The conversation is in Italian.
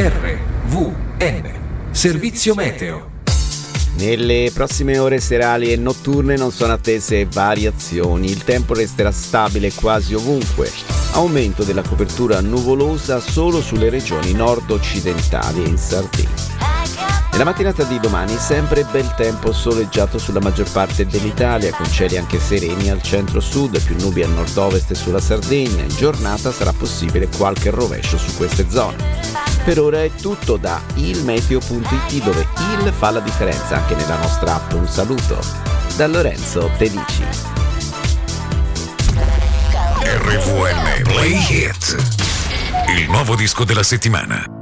RVN, servizio meteo. Nelle prossime ore serali e notturne non sono attese variazioni, il tempo resterà stabile quasi ovunque, aumento della copertura nuvolosa solo sulle regioni nord-occidentali e in Sardegna. Nella mattinata di domani sempre bel tempo soleggiato sulla maggior parte dell'Italia, con cieli anche sereni al centro-sud, più nubi a nord-ovest e sulla Sardegna. In giornata sarà possibile qualche rovescio su queste zone. Per ora è tutto da ilmeteo.it, dove il fa la differenza anche nella nostra app. Un saluto da Lorenzo Tedici. RVN Play Hit, il nuovo disco della settimana.